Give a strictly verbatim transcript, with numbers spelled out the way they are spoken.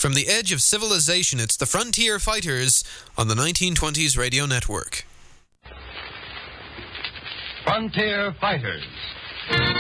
From the edge of civilization, it's the Frontier Fighters on the nineteen twenties Radio Network. Frontier Fighters.